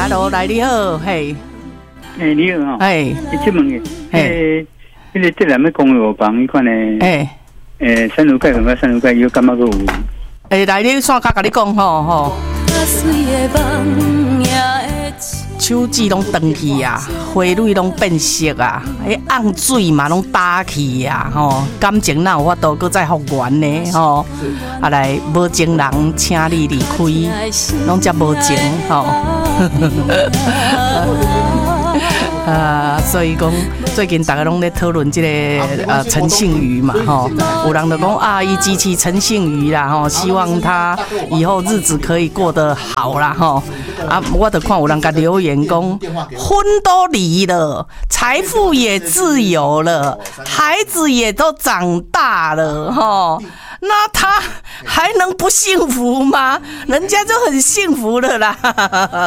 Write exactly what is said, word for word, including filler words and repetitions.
，Hello， 来你好，嘿， 哎，你好， 哎， 你这问嘅，诶，迄个这两个公路房迄款诶， 哎， 诶，三路街同埋三路街有感觉个有？ 诶，来你线卡甲你讲吼吼。手指拢断去啊，花蕊拢变色啊，迄红水嘛拢打去啊，吼，感情哪有法度搁再复原呢？吼，啊来无情人请你离开，拢遮无情吼。啊，所以讲最近大家拢在讨论这个呃陈幸妤嘛，吼，有人就讲啊，伊支持陈幸妤啦，吼，希望他以后日子可以过得好啦，吼。啊，我就看有人甲留言讲，婚都离了，财富也自由了，孩子也都长大了，吼。那他还能不幸福吗？人家就很幸福了啦。